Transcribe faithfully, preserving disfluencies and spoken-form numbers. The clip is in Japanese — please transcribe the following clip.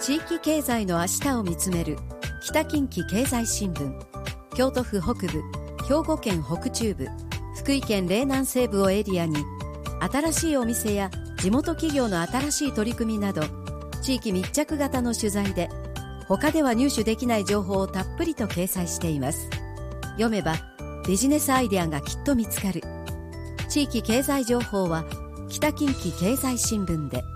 地域経済の明日を見つめる北近畿経済新聞。京都府北部、兵庫県北中部、福井県嶺南西部をエリアに、新しいお店や地元企業の新しい取り組みなど、地域密着型の取材で他では入手できない情報をたっぷりと掲載しています。読めばビジネスアイデアがきっと見つかる。地域経済情報は北近畿経済新聞で。